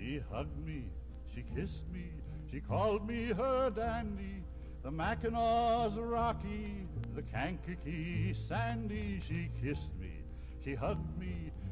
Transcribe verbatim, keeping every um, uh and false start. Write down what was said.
She hugged me, she kissed me, she called me her dandy. The Mackinaws rocky, the Kankakee sandy. She kissed me, she hugged me,